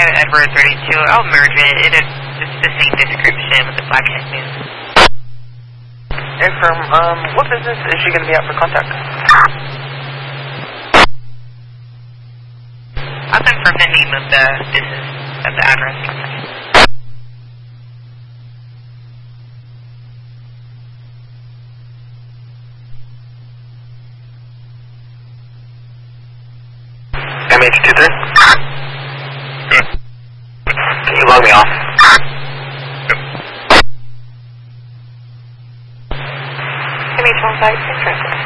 Edward 32. I'll merge it. It's the same description with the black headband. Affirm, what business is she going to be out for contact? I'll confirm the name of the business, of the address. MH23? Good. Can you log me off? MH1 site, interesting.